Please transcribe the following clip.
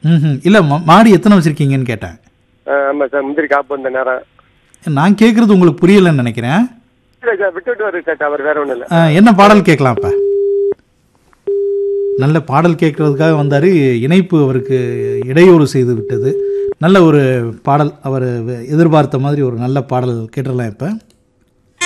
ம். இல்லை மாடி எத்தனை வச்சுருக்கீங்கன்னு கேட்டேன். ஆமாம் சார், முந்திரி காப்பு வந்த நேரம். நான் கேட்குறது உங்களுக்கு புரியலைன்னு நினைக்கிறேன். இல்லை சார், விட்டு விட்டு வருது சார், அவர் வேற ஒன்றும் இல்லை. என்ன பாடல் கேட்கலாம் இப்போ? நல்ல பாடல் கேட்கறதுக்காக வந்தார், இணைப்பு அவருக்கு இடையூறு செய்து விட்டது. நல்ல ஒரு பாடல், அவர் எதிர்பார்த்த மாதிரி ஒரு நல்ல பாடல் கேட்டுடலாம் இப்போ.